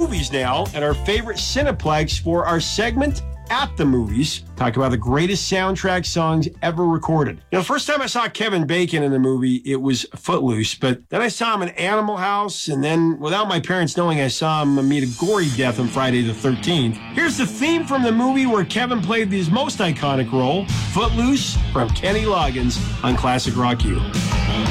movies now at our favorite Cineplex for our segment At the Movies. Talk about the greatest soundtrack songs ever recorded. The first time I saw Kevin Bacon in the movie, it was Footloose, but then I saw him in Animal House, and then, without my parents knowing, I saw him meet a gory death on Friday the 13th. Here's the theme from the movie where Kevin played his most iconic role, Footloose, from Kenny Loggins on Classic Rock U.